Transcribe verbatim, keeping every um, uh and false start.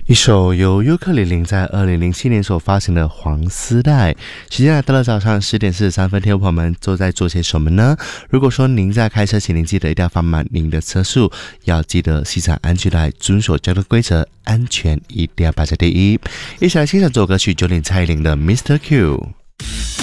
一首由尤克里里在二零零七年所发行的黄丝带。时间来到了早上十点四十三分，听众朋友们都在做些什么呢？如果说您在开车，请您记得一定要放慢您的车速，要记得系上安全带，遵守交通规则，安全一定要摆在第一。一起来欣赏这首歌曲，九点蔡依林的 Mister Q。